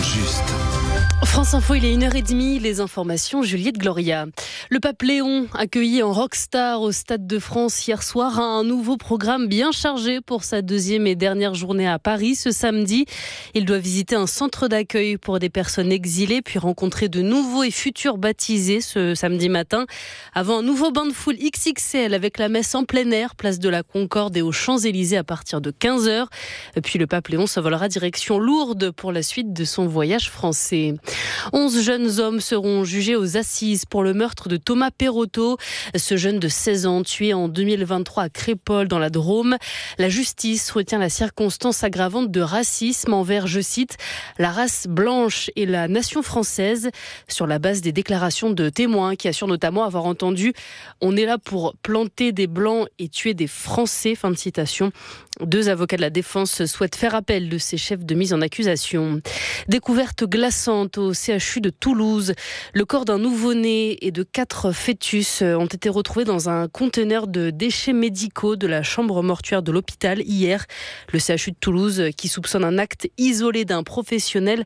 juste. France Info, il est 1h30, les informations, Juliette Gloria. Le pape Léon, accueilli en rockstar au Stade de France hier soir, a un nouveau programme bien chargé pour sa deuxième et dernière journée à Paris. Ce samedi, il doit visiter un centre d'accueil pour des personnes exilées, puis rencontrer de nouveaux et futurs baptisés ce samedi matin, avant un nouveau bain de foule XXL avec la messe en plein air, place de la Concorde et aux Champs-Élysées à partir de 15h. Puis le pape Léon s'envolera direction Lourdes pour la suite de son voyage français. 11 jeunes hommes seront jugés aux assises pour le meurtre de Thomas Perotto, ce jeune de 16 ans tué en 2023 à Crépol dans la Drôme. La justice retient la circonstance aggravante de racisme envers, je cite, la race blanche et la nation française, sur la base des déclarations de témoins qui assurent notamment avoir entendu « On est là pour planter des blancs et tuer des Français », fin de citation. 2 avocats de la défense souhaitent faire appel de ces chefs de mise en accusation. Découverte glaçante au CHU de Toulouse. Le corps d'un nouveau-né et de 4 fœtus ont été retrouvés dans un conteneur de déchets médicaux de la chambre mortuaire de l'hôpital hier. Le CHU de Toulouse, qui soupçonne un acte isolé d'un professionnel,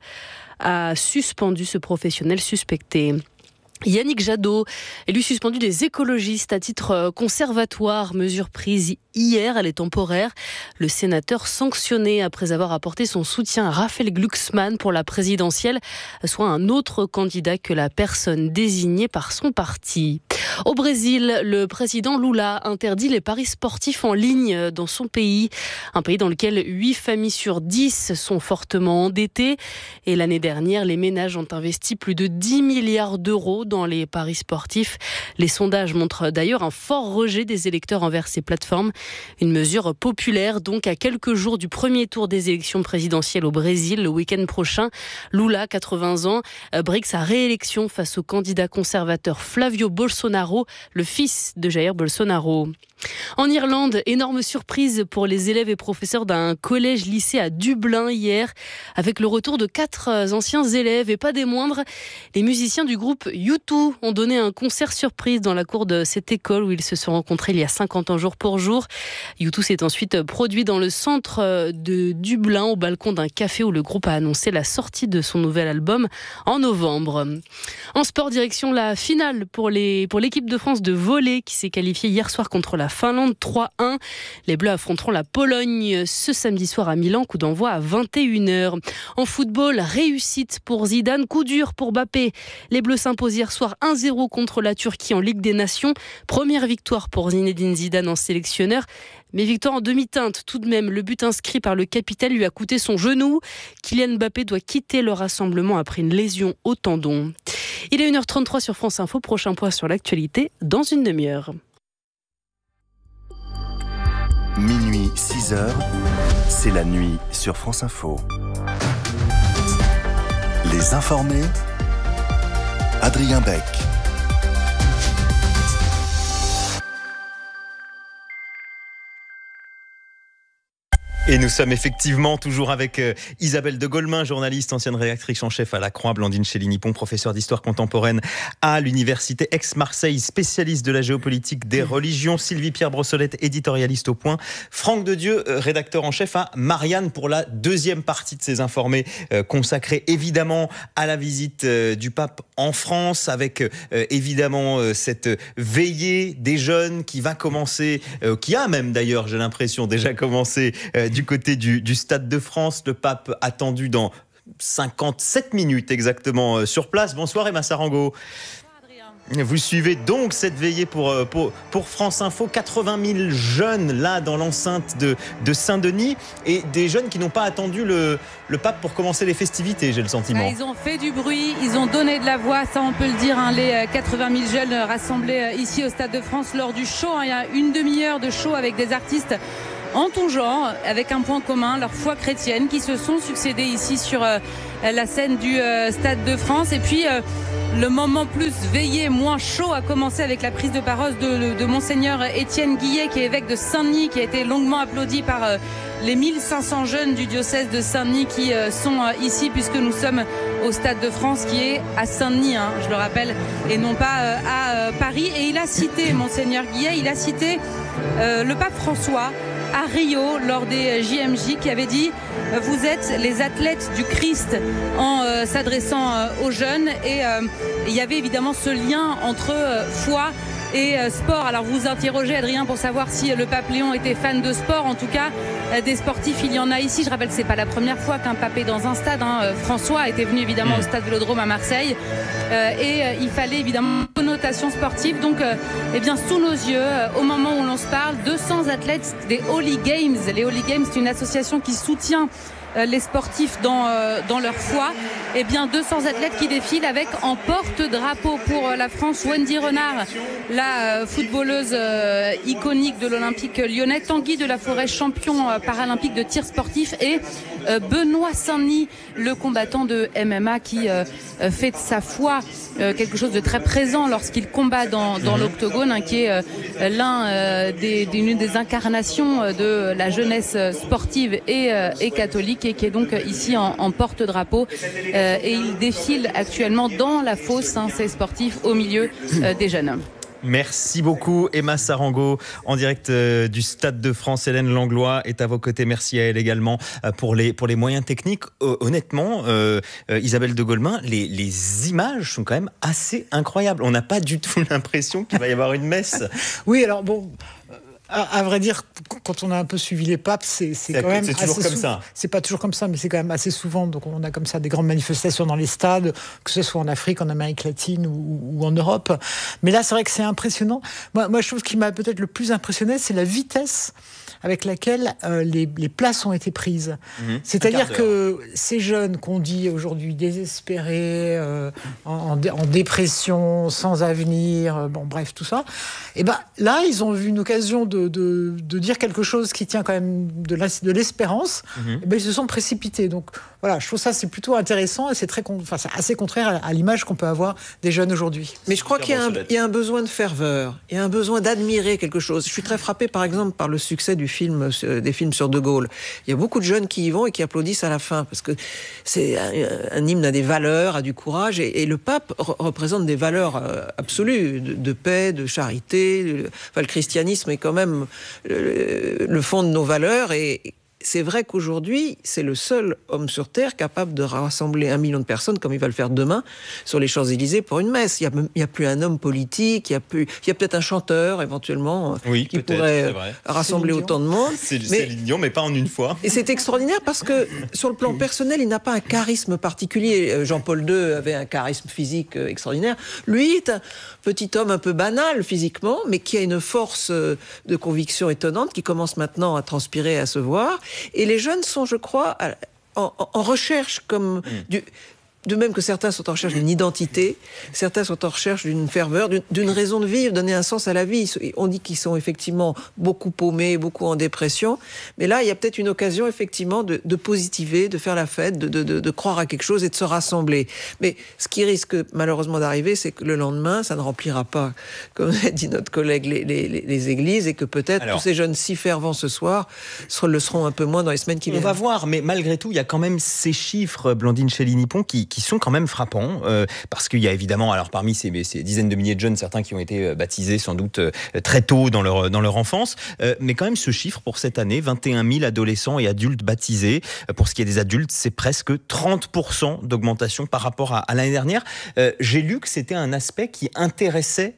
a suspendu ce professionnel suspecté. Yannick Jadot, élu suspendu des écologistes à titre conservatoire, mesure prise hier, elle est temporaire. Le sénateur sanctionné après avoir apporté son soutien à Raphaël Glucksmann pour la présidentielle, soit un autre candidat que la personne désignée par son parti. Au Brésil, le président Lula interdit les paris sportifs en ligne dans son pays. Un pays dans lequel 8 familles sur 10 sont fortement endettées. Et l'année dernière, les ménages ont investi plus de 10 milliards d'euros dans les paris sportifs. Les sondages montrent d'ailleurs un fort rejet des électeurs envers ces plateformes. Une mesure populaire donc à quelques jours du premier tour des élections présidentielles au Brésil le week-end prochain. Lula, 80 ans, brigue sa réélection face au candidat conservateur Flavio Bolsonaro, le fils de Jair Bolsonaro. En Irlande, énorme surprise pour les élèves et professeurs d'un collège-lycée à Dublin hier, avec le retour de 4 anciens élèves et pas des moindres. Les musiciens du groupe U2 ont donné un concert surprise dans la cour de cette école où ils se sont rencontrés il y a 50 ans jour pour jour. U2 s'est ensuite produit dans le centre de Dublin au balcon d'un café où le groupe a annoncé la sortie de son nouvel album en novembre. En sport, direction la finale pour l'équipe de France de volley qui s'est qualifiée hier soir contre la Finlande 3-1. Les Bleus affronteront la Pologne ce samedi soir à Milan, coup d'envoi à 21h. En football, réussite pour Zidane, coup dur pour Mbappé. Les Bleus s'imposent hier soir 1-0 contre la Turquie en Ligue des Nations. Première victoire pour Zinedine Zidane en sélectionneur. Mais victoire en demi-teinte tout de même. Le but inscrit par le capitaine lui a coûté son genou. Kylian Mbappé doit quitter le rassemblement après une lésion au tendon. Il est 1h33 sur France Info. Prochain point sur l'actualité dans une demi-heure. Minuit, 6h, c'est la nuit sur France Info. Les informés, Adrien Beck. Et nous sommes effectivement toujours avec Isabelle de Golemin, journaliste, ancienne rédactrice en chef à La Croix, Blandine Chély-Nippon, professeure d'histoire contemporaine à l'université Aix-Marseille, spécialiste de la géopolitique des religions, Sylvie Pierre Brossolette, éditorialiste au Point, Franck Dedieu, rédacteur en chef à Marianne pour la deuxième partie de ces informés consacrés évidemment à la visite du pape en France, avec évidemment cette veillée des jeunes qui va commencer, qui a même d'ailleurs, j'ai l'impression, déjà commencé du côté du Stade de France. Le pape attendu dans 57 minutes exactement sur place. Bonsoir Emma Sarango. Vous suivez donc cette veillée pour France Info. 80 000 jeunes là dans l'enceinte de Saint-Denis et des jeunes qui n'ont pas attendu le pape pour commencer les festivités, j'ai le sentiment. Ils ont fait du bruit, ils ont donné de la voix, ça on peut le dire, hein, les 80 000 jeunes rassemblés ici au Stade de France lors du show. Il y a une demi-heure de show avec des artistes en tout genre, avec un point commun, leur foi chrétienne, qui se sont succédés ici sur la scène du Stade de France. Et puis le moment plus veillé, moins chaud a commencé avec la prise de parole de Monseigneur Étienne Guillet, qui est évêque de Saint-Denis, qui a été longuement applaudi par les 1500 jeunes du diocèse de Saint-Denis qui sont ici, puisque nous sommes au Stade de France, qui est à Saint-Denis, hein, je le rappelle, et non pas à Paris. Et il a cité, Monseigneur Guillet, il a cité le pape François, à Rio lors des JMJ qui avait dit vous êtes les athlètes du Christ en s'adressant aux jeunes et il y avait évidemment ce lien entre foi et sport. Alors vous interrogez Adrien pour savoir si le pape Léon était fan de sport. En tout cas, des sportifs, il y en a ici. Je rappelle que c'est pas la première fois qu'un pape est dans un stade. François était venu évidemment au stade Vélodrome à Marseille et il fallait évidemment une connotation sportive. Donc, eh bien, sous nos yeux, au moment où l'on se parle, 200 athlètes des Holy Games. Les Holy Games, c'est une association qui soutient les sportifs dans leur foi. Eh bien 200 athlètes qui défilent avec en porte-drapeau pour la France Wendy Renard, la footballeuse iconique de l'Olympique lyonnais, Tanguy de la Forêt, champion paralympique de tir sportif, et Benoît Saint-Denis, le combattant de MMA qui fait de sa foi quelque chose de très présent lorsqu'il combat dans l'octogone, qui est l'une des incarnations de la jeunesse sportive et catholique, et qui est donc ici en porte-drapeau. Et il défile actuellement dans la fosse, ces sportifs, au milieu des jeunes. Merci beaucoup Emma Sarango en direct du Stade de France. Hélène Langlois est à vos côtés. Merci à elle également pour les moyens techniques. Honnêtement, Isabelle de Golemin, les images sont quand même assez incroyables. On n'a pas du tout l'impression qu'il va y avoir une messe. Oui, alors bon... À vrai dire, quand on a un peu suivi les papes, c'est quand même toujours comme ça. C'est pas toujours comme ça, mais c'est quand même assez souvent. Donc on a comme ça des grandes manifestations dans les stades, que ce soit en Afrique, en Amérique latine ou en Europe. Mais là, c'est vrai que c'est impressionnant. Moi, je trouve qui m'a peut-être le plus impressionné, c'est la vitesse avec laquelle les places ont été prises. C'est-à-dire que ces jeunes qu'on dit aujourd'hui désespérés, en dépression, sans avenir, bon bref, tout ça, et ben là, ils ont eu une occasion de dire quelque chose qui tient quand même de l'espérance. Et ben ils se sont précipités. Donc voilà, je trouve ça c'est plutôt intéressant et c'est c'est assez contraire à l'image qu'on peut avoir des jeunes aujourd'hui. Mais je crois qu'il y a un besoin de ferveur, il y a un besoin d'admirer quelque chose. Je suis très frappé par exemple par le succès des films sur De Gaulle. Il y a beaucoup de jeunes qui y vont et qui applaudissent à la fin parce que c'est un hymne à des valeurs, à du courage, et le pape représente des valeurs absolues de paix, de charité. Enfin, le christianisme est quand même le fond de nos valeurs, et c'est vrai qu'aujourd'hui, c'est le seul homme sur Terre capable de rassembler 1 million de personnes, comme il va le faire demain, sur les Champs-Élysées pour une messe. Il n'y a plus un homme politique, il y a peut-être un chanteur, éventuellement, qui pourrait rassembler autant de monde. C'est Dion, mais pas en une fois. Et c'est extraordinaire parce que, sur le plan personnel, il n'a pas un charisme particulier. Jean-Paul II avait un charisme physique extraordinaire. Lui est un petit homme un peu banal physiquement, mais qui a une force de conviction étonnante, qui commence maintenant à transpirer, à se voir. Et les jeunes sont, je crois, en recherche, de même que certains sont en recherche d'une identité, certains sont en recherche d'une ferveur, d'une raison de vivre, donner un sens à la vie. On dit qu'ils sont effectivement beaucoup paumés, beaucoup en dépression, mais là, il y a peut-être une occasion effectivement de positiver, de faire la fête, de croire à quelque chose et de se rassembler. Mais ce qui risque malheureusement d'arriver, c'est que le lendemain, ça ne remplira pas, comme a dit notre collègue, les églises, et que peut-être tous ces jeunes si fervents ce soir le seront un peu moins dans les semaines qui viennent. On va voir, mais malgré tout, il y a quand même ces chiffres, Blandine Chély-Nippon, qui sont quand même frappants, parce qu'il y a évidemment, alors parmi ces dizaines de milliers de jeunes, certains qui ont été baptisés sans doute très tôt dans leur enfance, mais quand même ce chiffre pour cette année, 21 000 adolescents et adultes baptisés. Pour ce qui est des adultes, c'est presque 30% d'augmentation par rapport à l'année dernière. J'ai lu que c'était un aspect qui intéressait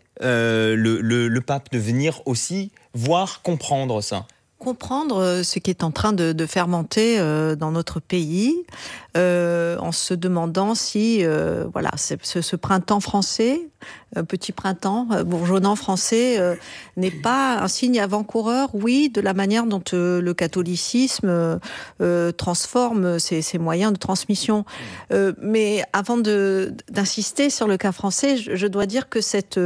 le pape, de venir aussi voir, comprendre ça. Comprendre ce qui est en train de fermenter dans notre pays, en se demandant si ce printemps français, petit printemps bourgeonnant français, n'est pas un signe avant-coureur, oui, de la manière dont le catholicisme transforme ses moyens de transmission. Mais avant d'insister sur le cas français, je dois dire que cette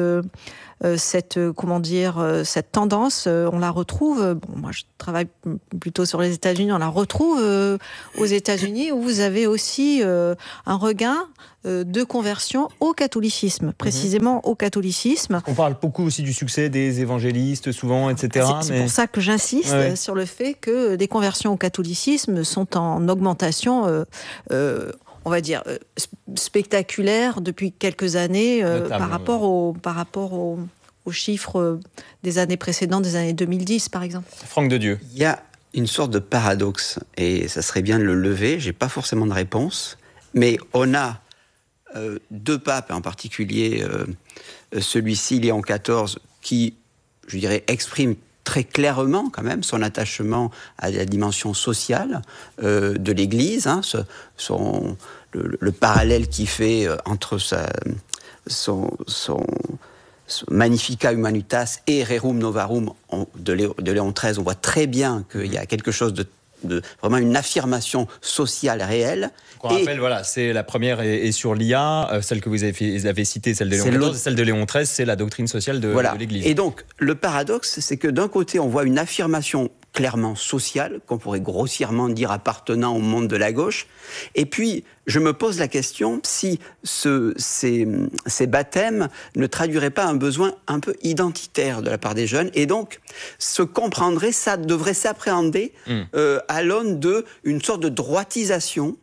tendance, on la retrouve, moi je travaille plutôt sur les États-Unis, on la retrouve aux États-Unis, où vous avez aussi un regain de conversion au catholicisme, précisément au catholicisme. On parle beaucoup aussi du succès des évangélistes, souvent, etc. C'est pour ça que j'insiste sur le fait que les conversions au catholicisme sont en augmentation on va dire spectaculaire depuis quelques années, par rapport aux chiffres des années précédentes, des années 2010 par exemple. Franck Dedieu. Il y a une sorte de paradoxe, et ça serait bien de le lever, j'ai pas forcément de réponse, mais on a deux papes, en particulier celui-ci, Léon XIV, qui, je dirais, exprime très clairement quand même son attachement à la dimension sociale de l'Église, le parallèle qu'il fait entre son Magnificat Humanitas et Rerum Novarum de Léon XIII, on voit très bien qu'il y a quelque chose de vraiment une affirmation sociale réelle. On rappelle, voilà, c'est la première est sur l'IA, celle que vous avez citée, celle de Léon XIV, celle de Léon XIII, c'est la doctrine sociale de l'Église. Et donc, le paradoxe, c'est que d'un côté, on voit une affirmation clairement sociale, qu'on pourrait grossièrement dire appartenant au monde de la gauche, et puis je me pose la question si ces baptêmes ne traduiraient pas un besoin un peu identitaire de la part des jeunes, et donc ça devrait s'appréhender à l'aune d'une sorte de droitisation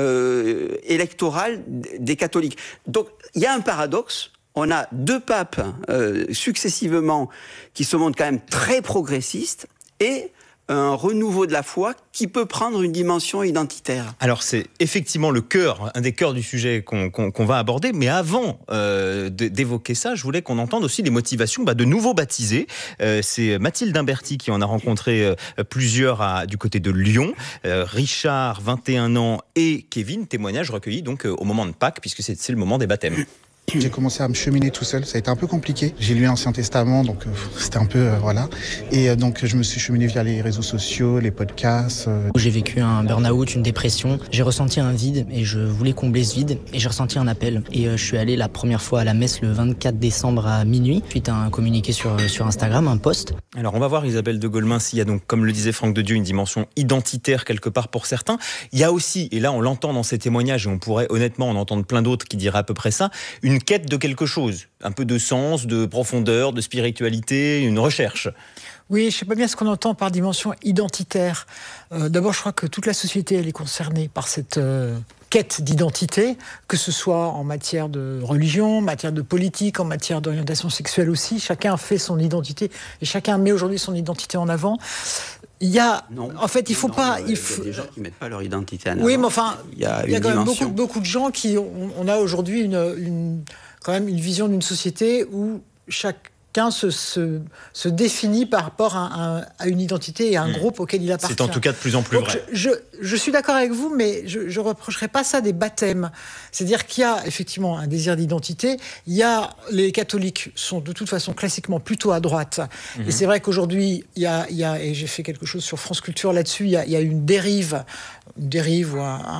électorale des catholiques. Donc il y a un paradoxe. On a deux papes successivement qui se montrent quand même très progressistes, et un renouveau de la foi qui peut prendre une dimension identitaire. Alors c'est effectivement un des cœurs du sujet qu'on va aborder, mais avant d'évoquer ça, je voulais qu'on entende aussi les motivations de nouveaux baptisés. C'est Mathilde Imberti qui en a rencontré plusieurs du côté de Lyon. Richard, 21 ans, et Kevin, témoignage recueilli donc au moment de Pâques, puisque c'est le moment des baptêmes. J'ai commencé à me cheminer tout seul, ça a été un peu compliqué. J'ai lu l'Ancien Testament, donc c'était un peu, voilà. Et donc je me suis cheminé via les réseaux sociaux, les podcasts. J'ai vécu un burn-out, une dépression. J'ai ressenti un vide et je voulais combler ce vide. Et j'ai ressenti un appel. Et je suis allé la première fois à la messe le 24 décembre à minuit, suite à un communiqué sur Instagram, un post. Alors on va voir, Isabelle de Golemin, s'il y a donc, comme le disait Franck Dedieu, une dimension identitaire quelque part pour certains. Il y a aussi, et là on l'entend dans ces témoignages, et on pourrait honnêtement en entendre plein d'autres qui diraient à peu près ça, une quête de quelque chose, un peu de sens, de profondeur, de spiritualité, une recherche. Oui, je ne sais pas bien ce qu'on entend par dimension identitaire. D'abord, je crois que toute la société elle est concernée par cette quête d'identité, que ce soit en matière de religion, en matière de politique, en matière d'orientation sexuelle aussi. Chacun fait son identité et chacun met aujourd'hui son identité en avant. Il y a, en fait, il faut pas. Il y a des gens qui mettent pas leur identité en avant. Oui, mais enfin, il y a quand dimension. même beaucoup de gens qui on a aujourd'hui quand même une vision d'une société où chacun se définit par rapport à une identité et à un groupe auquel il appartient. C'est en tout cas de plus en plus vrai. Je suis d'accord avec vous, mais je ne reprocherai pas ça des baptêmes. C'est-à-dire qu'il y a effectivement un désir d'identité. Les catholiques sont de toute façon classiquement plutôt à droite. Et c'est vrai qu'aujourd'hui, il y a, et j'ai fait quelque chose sur France Culture là-dessus, il y a une dérive ou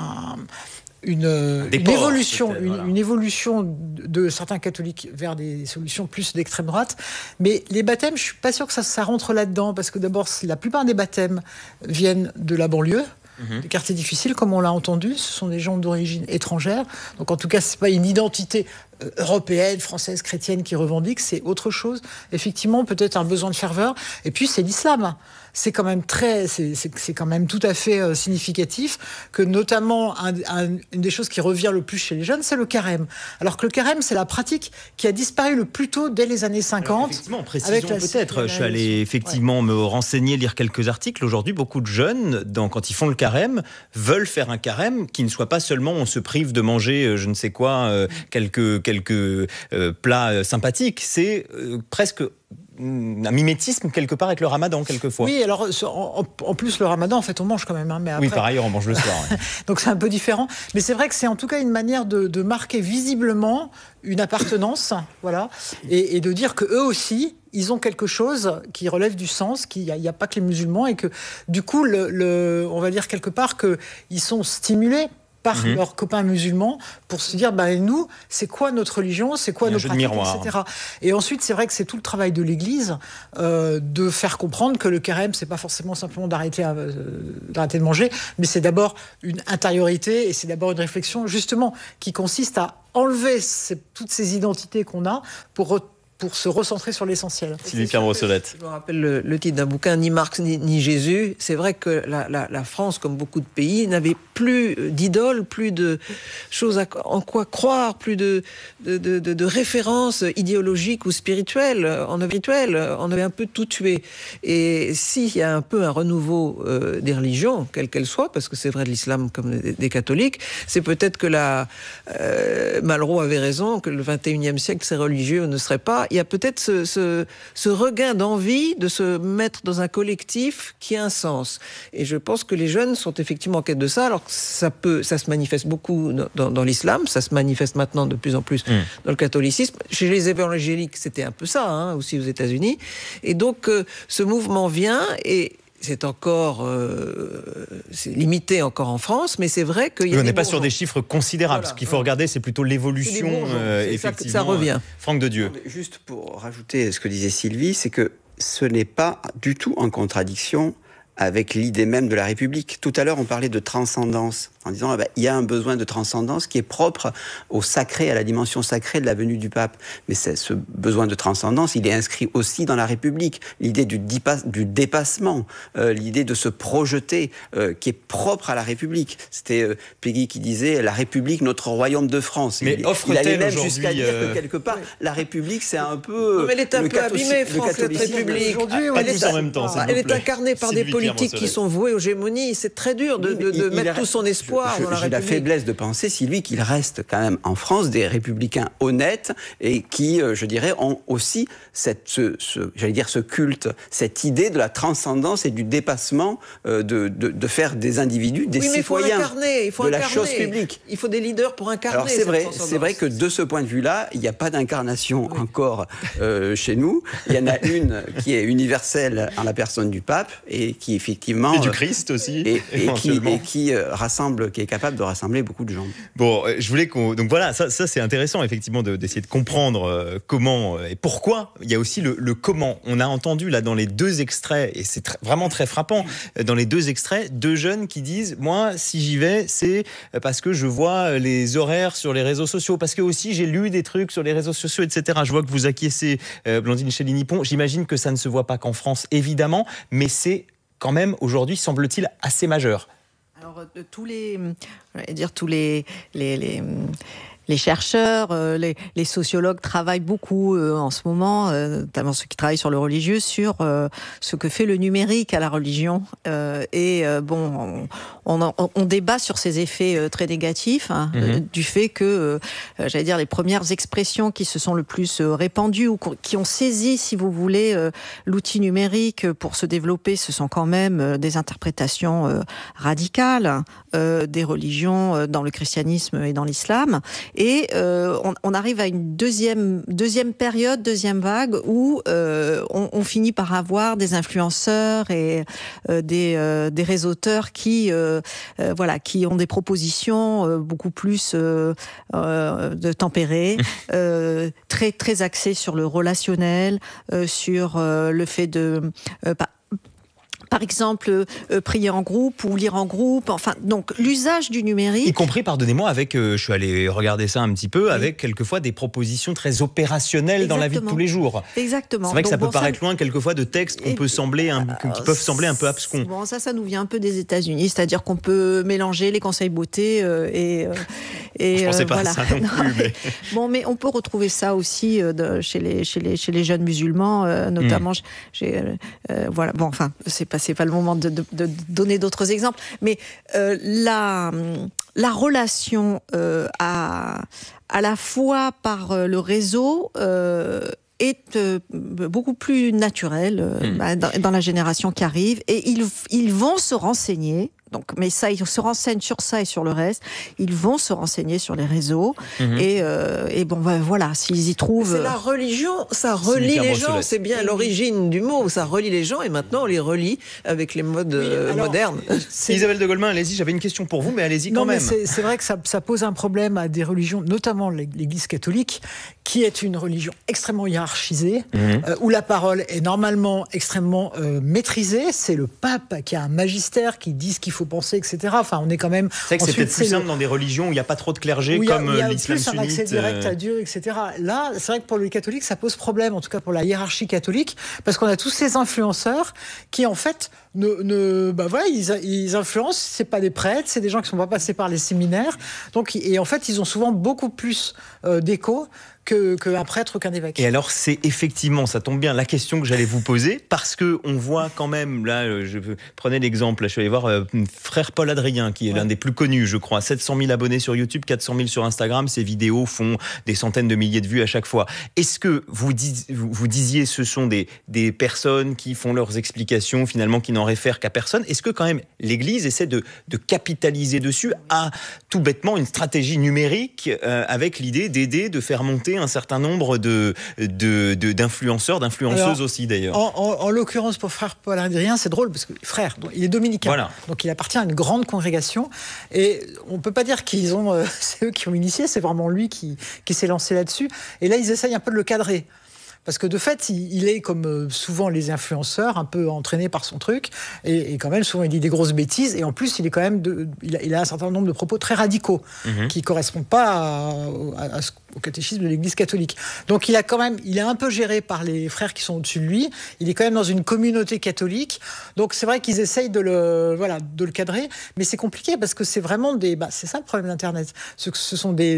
une évolution de certains catholiques vers des solutions plus d'extrême droite. Mais les baptêmes, je ne suis pas sûr que ça rentre là-dedans, parce que d'abord, la plupart des baptêmes viennent de la banlieue, des quartiers difficiles, comme on l'a entendu. Ce sont des gens d'origine étrangère. Donc en tout cas, ce n'est pas une identité européenne, française, chrétienne qui revendique, c'est autre chose. Effectivement, peut-être un besoin de ferveur. Et puis, c'est l'islam. C'est quand même c'est quand même tout à fait significatif que notamment une des choses qui revient le plus chez les jeunes, c'est le carême. Alors que le carême, c'est la pratique qui a disparu le plus tôt dès les années 50. Alors, effectivement, précision peut-être. Je suis allé effectivement me renseigner, lire quelques articles. Aujourd'hui, beaucoup de jeunes, quand ils font le carême, veulent faire un carême qui ne soit pas seulement on se prive de manger je ne sais quoi, quelques plats sympathiques. C'est presque un mimétisme quelque part avec le ramadan quelquefois. Oui, alors en plus le ramadan en fait on mange quand même. Mais après... Oui, par ailleurs on mange le soir. Ouais. Donc c'est un peu différent. Mais c'est vrai que c'est en tout cas une manière de marquer visiblement une appartenance, voilà, et de dire que eux aussi ils ont quelque chose qui relève du sens, qu'il n'y a pas que les musulmans, et que du coup on va dire quelque part qu'ils sont stimulés par leurs copains musulmans pour se dire nous, c'est quoi notre religion, c'est quoi nos pratiques, etc. Et ensuite, c'est vrai que c'est tout le travail de l'Église de faire comprendre que le carême, c'est pas forcément simplement d'arrêter de manger, mais c'est d'abord une intériorité et c'est d'abord une réflexion justement qui consiste à enlever toutes ces identités qu'on a pour pour se recentrer sur l'essentiel. Sylvie Pierre-Brossolette. Je me rappelle le titre d'un bouquin, ni Marx ni Jésus. C'est vrai que la France, comme beaucoup de pays, n'avait plus d'idole, plus de choses en quoi croire, plus de références idéologiques ou spirituelles. On avait un peu tout tué. Et s'il y a un peu un renouveau des religions, quelles qu'elles soient, parce que c'est vrai de l'islam comme des catholiques, c'est peut-être que Malraux avait raison, que le 21e siècle, ces religieux ne seraient pas. Il y a peut-être ce regain d'envie de se mettre dans un collectif qui a un sens. Et je pense que les jeunes sont effectivement en quête de ça. Alors ça se manifeste beaucoup dans l'islam, ça se manifeste maintenant de plus en plus dans le catholicisme. Chez les évangéliques, c'était un peu ça, aussi aux États-Unis. Et donc, ce mouvement vient et c'est encore c'est limité encore en France, mais c'est vrai qu'il y a. On n'est pas sur des chiffres considérables. Voilà, Ce qu'il faut regarder, c'est plutôt l'évolution. Effectivement, ça revient. Franck de Dieu. Juste pour rajouter ce que disait Sylvie, c'est que ce n'est pas du tout en contradiction avec l'idée même de la République. Tout à l'heure, on parlait de transcendance, en disant il y a un besoin de transcendance qui est propre au sacré, à la dimension sacrée de la venue du pape. Mais ce besoin de transcendance, il est inscrit aussi dans la République. L'idée du dépassement, l'idée de se projeter, qui est propre à la République. C'était Péguy qui disait « La République, notre royaume de France ». Mais il allait même jusqu'à dire que quelque part, la République, c'est un peu... Non, mais elle est un peu abîmée, Franck, cette République. Aujourd'hui, pas tous en même temps, elle est incarnée par des politiques qui sont voués aux gémonies. C'est très dur de mettre tout son espoir dans la République. J'ai la faiblesse de penser, Sylvie, qu'il reste quand même en France des républicains honnêtes et qui, je dirais, ont aussi ce culte, cette idée de la transcendance et du dépassement, de faire des individus, des citoyens de la chose publique. Il faut des leaders pour incarner. Alors c'est vrai que de ce point de vue-là, il n'y a pas d'incarnation encore chez nous. Il y en a une qui est universelle en la personne du pape et qui effectivement... Et du Christ aussi, et qui rassemble, qui est capable de rassembler beaucoup de gens. Bon, je voulais qu'on... Donc voilà, ça c'est intéressant effectivement d'essayer de comprendre comment et pourquoi. Il y a aussi le comment. On a entendu là dans les deux extraits, et c'est vraiment très frappant, dans les deux extraits, deux jeunes qui disent « Moi, si j'y vais, c'est parce que je vois les horaires sur les réseaux sociaux, parce que aussi j'ai lu des trucs sur les réseaux sociaux, etc. » Je vois que vous acquiescez, Blandine Chéligny-Pont. J'imagine que ça ne se voit pas qu'en France, évidemment, mais c'est quand même aujourd'hui, semble-t-il, assez majeur. Alors, tous les chercheurs, les sociologues travaillent beaucoup en ce moment, notamment ceux qui travaillent sur le religieux, sur ce que fait le numérique à la religion. On débat sur ces effets très négatifs, du fait que, les premières expressions qui se sont le plus répandues ou qui ont saisi, si vous voulez, l'outil numérique pour se développer, ce sont quand même des interprétations radicales des religions dans le christianisme et dans l'islam. Et on arrive à une deuxième période, deuxième vague, où on finit par avoir des influenceurs et des réseauteurs qui ont des propositions beaucoup plus tempérées, très très axées sur le relationnel, sur le fait de par exemple, prier en groupe ou lire en groupe. Enfin, donc l'usage du numérique. Y compris, pardonnez-moi, avec, je suis allé regarder ça un petit peu, avec quelquefois des propositions très opérationnelles dans la vie de tous les jours. Exactement. C'est vrai que ça peut paraître loin quelquefois de textes qui peuvent sembler un peu abscons. Bon, ça nous vient un peu des États-Unis, c'est-à-dire qu'on peut mélanger les conseils beauté et je pensais pas à ça non plus. Mais... Bon, mais on peut retrouver ça aussi chez les jeunes musulmans, notamment. C'est pas le moment de donner d'autres exemples, mais la relation à la fois par le réseau est beaucoup plus naturelle dans la génération qui arrive, et ils vont se renseigner. Donc, mais ça, ils se renseignent sur ça et sur le reste. Ils vont se renseigner sur les réseaux. S'ils y trouvent... C'est la religion, ça relie les gens. C'est bien l'origine du mot. Ça relie les gens et maintenant on les relie avec les modes modernes. Isabelle de Golemin, allez-y, j'avais une question pour vous, mais allez-y quand même. C'est vrai que ça pose un problème à des religions, notamment l'Église catholique, qui est une religion extrêmement hiérarchisée, où la parole est normalement extrêmement maîtrisée. C'est le pape qui a un magistère qui dit ce qu'il faut faut penser, etc. Enfin, on est quand même. C'est vrai que c'est peut-être plus simple dans des religions où il n'y a pas trop de clergé, comme l'islam sunnite. Il y a plus un accès direct à Dieu, etc. Là, c'est vrai que pour les catholiques, ça pose problème, en tout cas pour la hiérarchie catholique, parce qu'on a tous ces influenceurs qui, en fait, ils influencent. C'est pas des prêtres, c'est des gens qui sont pas passés par les séminaires. Donc, et en fait, ils ont souvent beaucoup plus d'écho qu'un prêtre ou qu'un évêque. Et alors, c'est effectivement, ça tombe bien, la question que j'allais vous poser, parce que on voit quand même, là, je prenais l'exemple, là, je suis allé voir frère Paul Adrien, qui est l'un des plus connus, je crois, 700 000 abonnés sur YouTube, 400 000 sur Instagram, ses vidéos font des centaines de milliers de vues à chaque fois. Est-ce que vous disiez, ce sont des personnes qui font leurs explications, finalement, qui n'en réfèrent qu'à personne? Est-ce que quand même l'Église essaie de capitaliser dessus à tout bêtement une stratégie numérique avec l'idée d'aider, de faire monter un certain nombre d'influenceurs, d'influenceuses aussi d'ailleurs. En l'occurrence pour frère Paul Adrien, c'est drôle parce que frère, il est dominicain, voilà. Donc il appartient à une grande congrégation et on peut pas dire qu'ils ont, c'est eux qui ont initié, c'est vraiment lui qui s'est lancé là-dessus. Et là ils essayent un peu de le cadrer. Parce que de fait, il est comme souvent les influenceurs, un peu entraîné par son truc, et quand même souvent il dit des grosses bêtises, et en plus il est quand même il a un certain nombre de propos très radicaux qui correspondent pas au catéchisme de l'Église catholique. Donc il est un peu géré par les frères qui sont au-dessus de lui. Il est quand même dans une communauté catholique, donc c'est vrai qu'ils essayent de le cadrer, mais c'est compliqué parce que c'est vraiment c'est ça le problème d'Internet. Ce sont des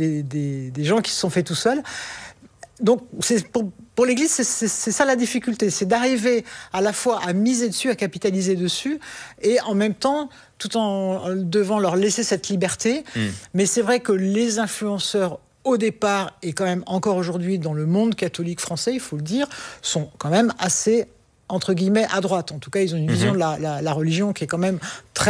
gens qui se sont faits tout seuls. Donc, pour l'Église, c'est ça la difficulté, c'est d'arriver à la fois à miser dessus, à capitaliser dessus, et en même temps, tout en devant leur laisser cette liberté. Mais c'est vrai que les influenceurs, au départ, et quand même encore aujourd'hui dans le monde catholique français, il faut le dire, sont quand même assez, entre guillemets, à droite. En tout cas, ils ont une vision de la religion qui est quand même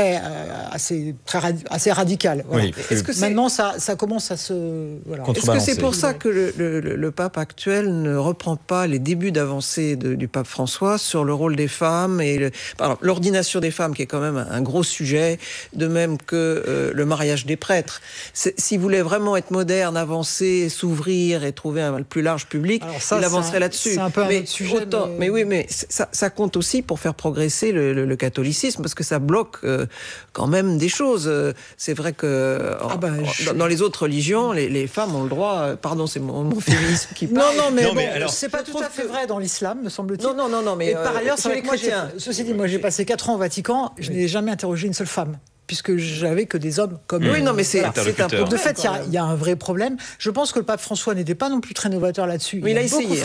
assez radicale. Voilà. Oui. Est-ce que maintenant, ça commence à se... Voilà. Est-ce que c'est pour ça que le pape actuel ne reprend pas les débuts d'avancée du pape François sur le rôle des femmes et l'ordination des femmes, qui est quand même un gros sujet, de même que le mariage des prêtres. S'il voulait vraiment être moderne, avancer, s'ouvrir et trouver un plus large public, il avancerait là-dessus. C'est un peu un autre sujet. Mais oui, mais ça compte aussi pour faire progresser le catholicisme, parce que ça bloque quand même des choses. C'est vrai que dans les autres religions, les femmes ont le droit... Pardon, c'est mon féminisme qui parle. Non, mais alors, c'est pas tout à fait vrai dans l'islam, me semble-t-il. Non, mais... Et par ailleurs, c'est vrai que ceci dit, moi j'ai passé 4 ans au Vatican, je n'ai jamais interrogé une seule femme, puisque j'avais que des hommes comme eux. Oui, non, mais c'est un Donc de fait, il y a un vrai problème. Je pense que le pape François n'était pas non plus très novateur là-dessus. Mais il a essayé.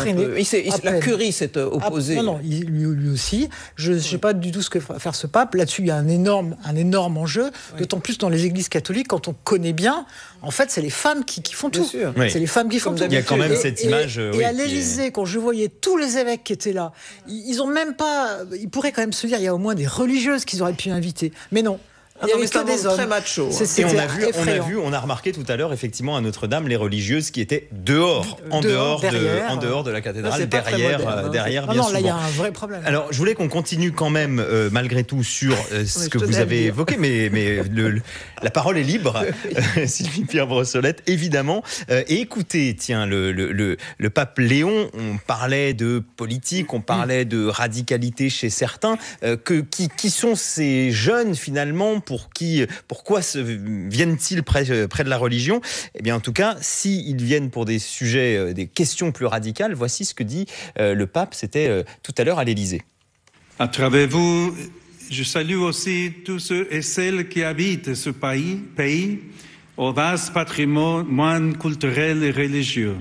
La curie s'est opposée. Non, lui aussi. Je ne sais pas du tout ce que va faire ce pape. Là-dessus, il y a un énorme enjeu, d'autant plus dans les églises catholiques, quand on connaît bien, en fait, c'est les femmes qui font tout. Oui. C'est les femmes qui font tout. Il y a quand même cette image... Et à l'Élysée, quand je voyais tous les évêques qui étaient là, ils ont même pas... Ils pourraient quand même se dire, il y a au moins des religieuses qu'ils auraient pu inviter. Mais non. Il y avait que des hommes très macho. Et on a remarqué tout à l'heure, effectivement, à Notre-Dame, les religieuses qui étaient en dehors de la cathédrale, derrière, bien souvent. Là, il y a un vrai problème. Alors, je voulais qu'on continue quand même, malgré tout, sur ce que vous avez évoqué, mais la parole est libre, Sylvie Pierre Brossolette, évidemment. Et écoutez, tiens, le pape Léon, on parlait de politique, on parlait de radicalité chez certains, qui sont ces jeunes, finalement, pourquoi viennent-ils près de la religion? Eh bien, en tout cas, s'ils viennent pour des sujets, des questions plus radicales, voici ce que dit le pape, c'était tout à l'heure à l'Élysée. À travers vous, je salue aussi tous ceux et celles qui habitent ce pays au vaste patrimoine culturel et religieux.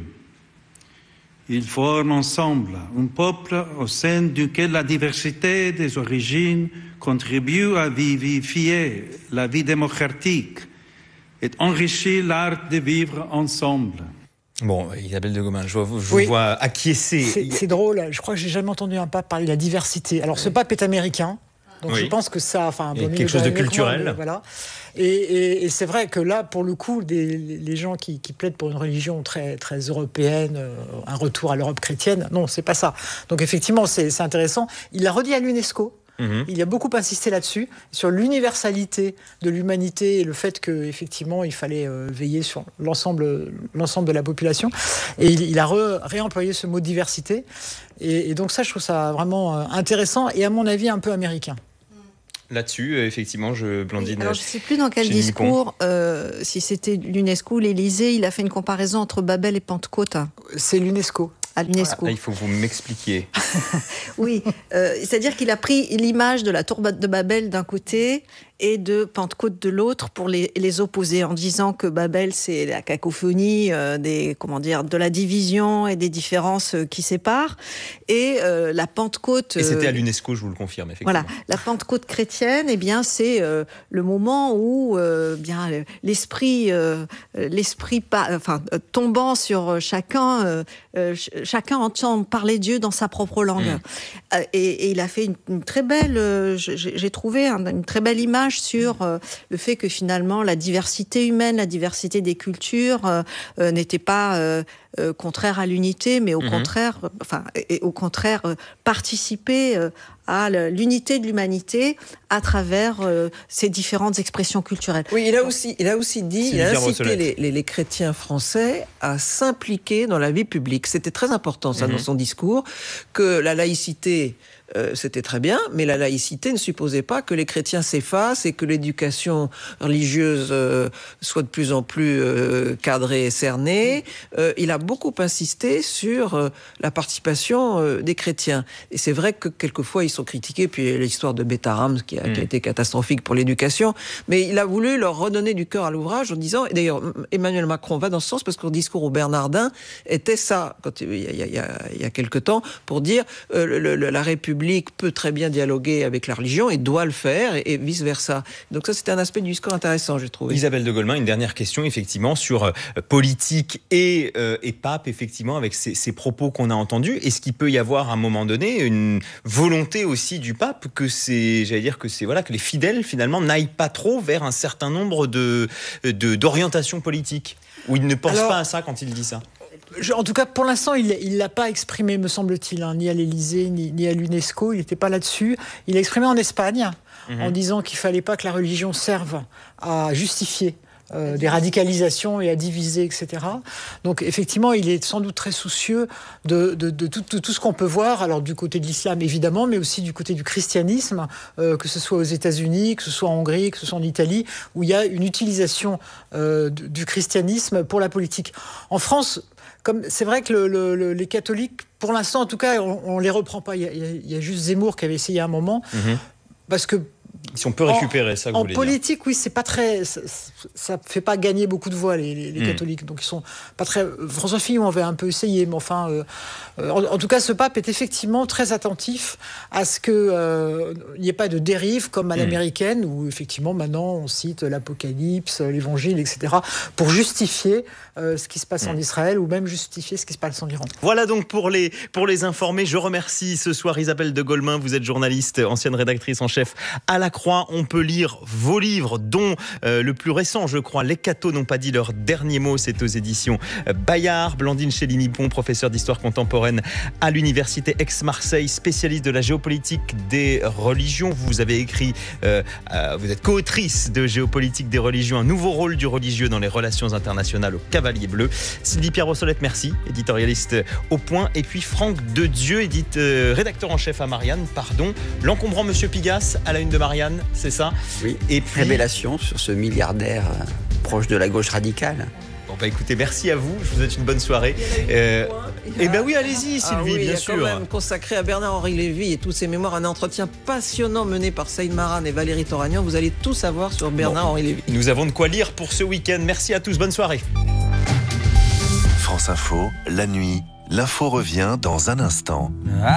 Ils forment ensemble un peuple au sein duquel la diversité des origines contribue à vivifier la vie démocratique et enrichir l'art de vivre ensemble. Bon, Isabelle de Gomin, je vous vois acquiescer. C'est drôle, je crois que j'ai jamais entendu un pape parler de la diversité. Alors ce pape est américain, donc je pense que ça... quelque chose de culturel. Voilà. Et c'est vrai que là, pour le coup, les gens qui plaident pour une religion très, très européenne, un retour à l'Europe chrétienne, non, c'est pas ça. Donc effectivement, c'est intéressant. Il l'a redit à l'UNESCO. Il a beaucoup insisté là-dessus, sur l'universalité de l'humanité et le fait qu'effectivement, il fallait veiller sur l'ensemble de la population. Et il a réemployé ce mot diversité. Et donc ça, je trouve ça vraiment intéressant et à mon avis un peu américain. là-dessus, effectivement, Blandine. Oui, alors je ne sais plus dans quel discours, si c'était l'UNESCO ou l'Élysée, il a fait une comparaison entre Babel et Pentecôte. C'est l'UNESCO. À l'UNESCO. Ah, il faut que vous m'expliquiez. Oui, c'est-à-dire qu'il a pris l'image de la tour de Babel d'un côté et de Pentecôte de l'autre pour les opposer, en disant que Babel, c'est la cacophonie de la division et des différences qui séparent, et la Pentecôte... Et c'était à l'UNESCO, je vous le confirme, effectivement. Voilà, la Pentecôte chrétienne, eh bien, c'est le moment où l'esprit tombant sur chacun, chacun entend parler Dieu dans sa propre langue. Et il a fait une très belle, j'ai trouvé une très belle image sur le fait que finalement la diversité humaine, la diversité des cultures n'était pas contraire à l'unité, mais au contraire, participer à l'unité de l'humanité à travers ces différentes expressions culturelles. Oui, il a aussi dit, il a incité les chrétiens français à s'impliquer dans la vie publique. C'était très important, ça, dans son discours, que la laïcité, c'était très bien, mais la laïcité ne supposait pas que les chrétiens s'effacent et que l'éducation religieuse soit de plus en plus cadrée et cernée. Il a beaucoup insisté sur la participation des chrétiens. Et c'est vrai que quelquefois ils sont critiqués, puis l'histoire de Bétarame qui a été catastrophique pour l'éducation, mais il a voulu leur redonner du cœur à l'ouvrage en disant, et d'ailleurs Emmanuel Macron va dans ce sens parce que le discours au Bernardin était ça, il y a quelque temps, pour dire la République peut très bien dialoguer avec la religion et doit le faire, et vice-versa. Donc ça, c'était un aspect du discours intéressant, j'ai trouvé. Isabelle de Golemin, une dernière question, effectivement, sur politique et pape, effectivement, avec ces propos qu'on a entendus. Est-ce qu'il peut y avoir, à un moment donné, une volonté aussi du pape que que les fidèles, finalement, n'aillent pas trop vers un certain nombre d'orientations politiques, où il ne pense pas à ça quand il dit ça? En tout cas, pour l'instant, il ne l'a pas exprimé, me semble-t-il, ni à l'Élysée, ni à l'UNESCO. Il n'était pas là-dessus. Il l'a exprimé en Espagne, en disant qu'il ne fallait pas que la religion serve à justifier des radicalisations et à diviser, etc. Donc, effectivement, il est sans doute très soucieux de tout ce qu'on peut voir, alors du côté de l'islam, évidemment, mais aussi du côté du christianisme, que ce soit aux États-Unis, que ce soit en Hongrie, que ce soit en Italie, où il y a une utilisation du christianisme pour la politique. En France... c'est vrai que les catholiques, pour l'instant en tout cas, on les reprend pas. Il y a juste Zemmour qui avait essayé à un moment, parce que si on peut récupérer ça, vous voulez dire. En politique, oui, c'est pas très, ça fait pas gagner beaucoup de voix les catholiques, donc ils sont pas très. François Fillon avait un peu essayé, mais enfin, en tout cas, ce pape est effectivement très attentif à ce que il n'y ait pas de dérive comme à l'américaine, où effectivement maintenant on cite l'Apocalypse, l'Évangile, etc., pour justifier ce qui se passe en Israël, ou même justifier ce qui se passe en Iran. Voilà donc pour les informer. Je remercie ce soir Isabelle de Golemin. Vous êtes journaliste, ancienne rédactrice en chef à La Croix. On peut lire vos livres, dont le plus récent, je crois, Les cathos n'ont pas dit leur dernier mot. C'est aux éditions Bayard. Blandine Chéligny-Pont, professeure d'histoire contemporaine à l'université Aix-Marseille, spécialiste de la géopolitique des religions. Vous avez écrit, vous êtes co-autrice de Géopolitique des religions, un nouveau rôle du religieux dans les relations internationales au Cavalier Bleu. Sylvie Pierre-Brossolette, merci, éditorialiste au Point. Et puis Franck Dedieu, rédacteur en chef à Marianne, l'encombrant Monsieur Pigasse à la une de Marianne, c'est ça? Oui, et puis... révélation sur ce milliardaire proche de la gauche radicale. Bon bah écoutez, merci à vous, je vous souhaite une bonne soirée. Oui, allez-y Sylvie, bien sûr. Il y a quand même consacré à Bernard-Henri Lévy et toutes ses mémoires un entretien passionnant mené par Saïd Maran et Valérie Toragnan. Vous allez tout savoir sur Bernard-Henri Lévy. Nous avons de quoi lire pour ce week-end. Merci à tous, bonne soirée. France Info, la nuit, l'info revient dans un instant.